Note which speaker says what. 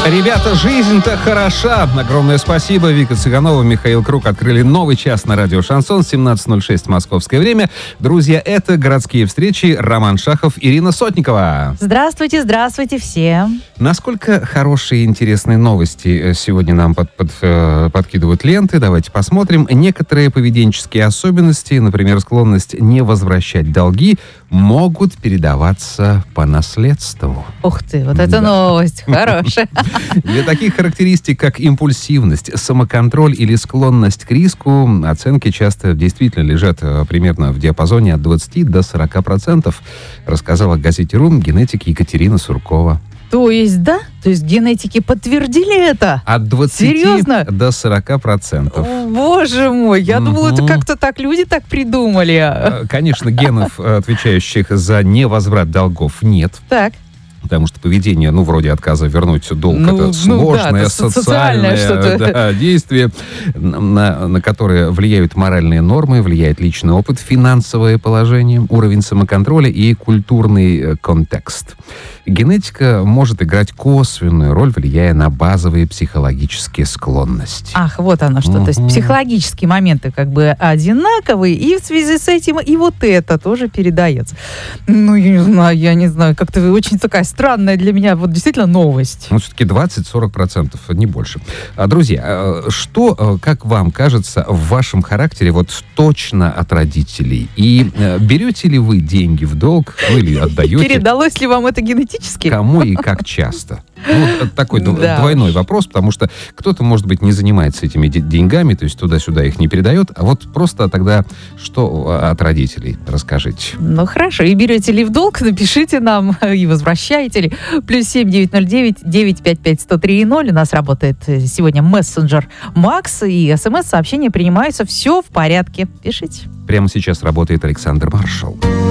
Speaker 1: Ребята, жизнь-то хороша. Огромное спасибо. Вика Цыганова, Михаил Круг открыли новый час на радио «Шансон». 17:06 московское время. Друзья, это «Городские встречи». Роман Шахов, Ирина Сотникова.
Speaker 2: Здравствуйте, здравствуйте все.
Speaker 1: Насколько хорошие и интересные новости сегодня нам подкидывают ленты. Давайте посмотрим. Некоторые поведенческие особенности, например, склонность не возвращать долги, могут передаваться по наследству.
Speaker 2: Ух ты, вот это новость хорошая.
Speaker 1: Для таких характеристик, как импульсивность, самоконтроль или склонность к риску, оценки часто действительно лежат примерно в диапазоне от 20 до 40%, рассказала газете «Рум» генетик Екатерина Суркова.
Speaker 2: То есть, да? То есть генетики подтвердили это?
Speaker 1: От 20
Speaker 2: Серьезно?
Speaker 1: до 40%.
Speaker 2: О, боже мой, я думала, это как-то так люди так придумали.
Speaker 1: Конечно, генов, отвечающих за невозврат долгов, нет.
Speaker 2: Так.
Speaker 1: Потому что поведение, вроде отказа вернуть долг, это сложное,
Speaker 2: это
Speaker 1: социальное действие, на которое влияют моральные нормы, влияет личный опыт, финансовое положение, уровень самоконтроля и культурный контекст. Генетика может играть косвенную роль, влияя на базовые психологические склонности.
Speaker 2: Ах, вот оно что. То есть психологические моменты как бы одинаковые, и в связи с этим и вот это тоже передается. Я не знаю, как-то очень такая странная для меня вот действительно новость.
Speaker 1: Все-таки 20-40%, не больше. Друзья, что, как вам кажется, в вашем характере вот точно от родителей? И берете ли вы деньги в долг, или отдаете?
Speaker 2: Передалось ли вам это генетически?
Speaker 1: Кому и как часто? Такой двойной вопрос, потому что кто-то, может быть, не занимается этими деньгами, то есть туда-сюда их не передает, а вот просто тогда что от родителей? Расскажите.
Speaker 2: Хорошо. И берете ли в долг, напишите нам, и возвращаете ли. +7 909 955 103 0. У нас работает сегодня мессенджер Макс, и смс-сообщения принимаются. Все в порядке. Пишите.
Speaker 1: Прямо сейчас работает Александр Маршал.